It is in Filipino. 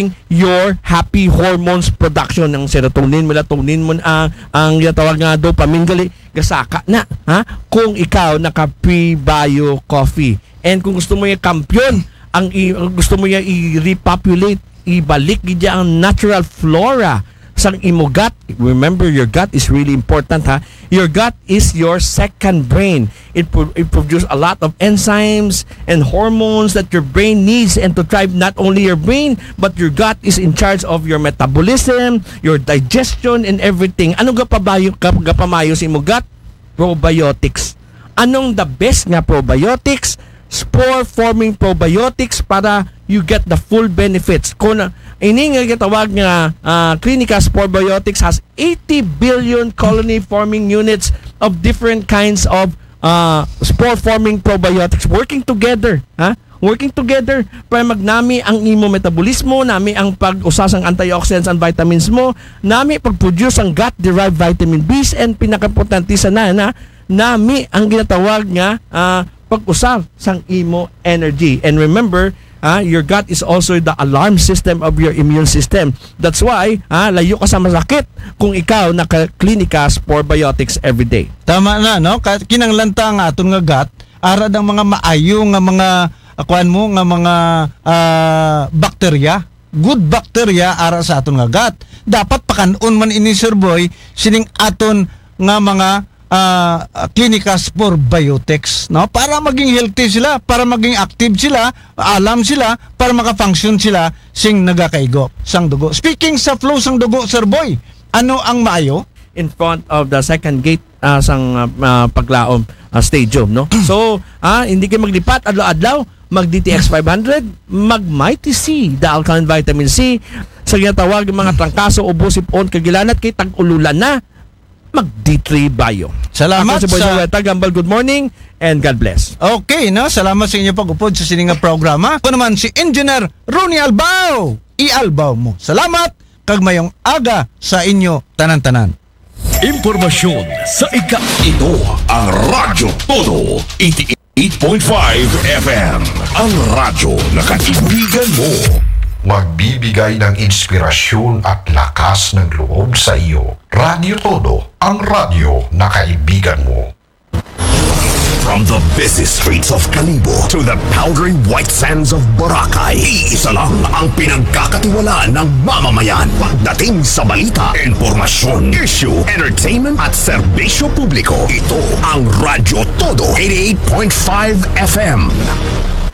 boosting your happy hormones production ng serotonin, melatonin mo ang tawag nga dopamine gali gasaka na kung ikaw naka pre-bio coffee. And kung gusto mo yung kampiyon, gusto mo yung i-repopulate, ibalik gidya ang natural flora sang imo gut. Remember, your gut is really important, ha? Your gut is your second brain. It produces a lot of enzymes and hormones that your brain needs, and to thrive, not only your brain, but your gut is in charge of your metabolism, your digestion, and everything. Anong gapamayo sa imo gut? Probiotics. Anong the best nga probiotics? Spore-forming probiotics para you get the full benefits. Kung ini nga gitawag nga Clinica Sporebiotics has 80 billion colony-forming units of different kinds of spore-forming probiotics working together. Working together para magnami ang imo metabolismo, nami ang pag-usas ang antioxidants and vitamins mo, nami pag-produce ang gut-derived vitamin B's, and pinaka-importante sana nami ang ginatawag nga pag-usar sang imo energy. And remember, your gut is also the alarm system of your immune system. That's why layo ka sa masakit kung ikaw naka-Clinica Sporebiotics everyday. Tama na, no? Kinanglanta nga aton nga gut, arad ang mga maayo nga mga mga bakterya, good bacteria ara sa aton nga gut. Dapat pakanon man ini Sir Boy sining aton nga mga Clinica Sporebiotics, no? Para maging healthy sila, para maging active sila, alam sila, para maka-function sila sing nagakaigop sang dugo. Speaking sa flow sang dugo, Sir Boy, ano ang maayo? In front of the second gate sang paglaom stadium, no? So, hindi kayo maglipat adlaw-adlaw, mag DTX 500, mag Mighty C, the alkaline vitamin C, sa ginatawag ng mga trangkaso, ubo, sipon, kagilanat, kay tag-ululan na, mag D3 Bio. Salamat ako si Boy Salweta, Gambal, good morning and God bless. Okay, no? Salamat sa inyo pag-upod sa sininga programa. Ako naman si Engineer Ronnie Albao. I-albaw mo. Salamat kag mayong aga sa inyo tanan-tanan. Impormasyon sa ito ang Radyo Todo 88.5 FM. Ang radyo na kaibigan mo. Magbibigay ng inspirasyon at lakas ng loob sa iyo. Radyo Todo, ang radyo na kaibigan mo. From the busy streets of Kalibo to the powdery white sands of Boracay, iisa lang ang pinagkakatiwalaan ng mamamayan. Pagdating sa balita, impormasyon, issue, entertainment at serbisyo publiko, ito ang Radyo Todo 88.5 FM.